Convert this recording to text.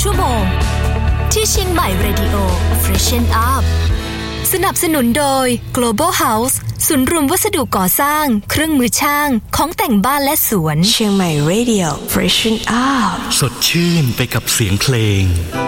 ชั่วโมงที่เชียงใหม่ Radio Freshen Up สนับสนุนโดย Global House ศูนย์รวมวัสดุก่อสร้างเครื่องมือช่างของแต่งบ้านและสวนเชียงใหม่ Radio Freshen Up สดชื่นไปกับเสียงเพลง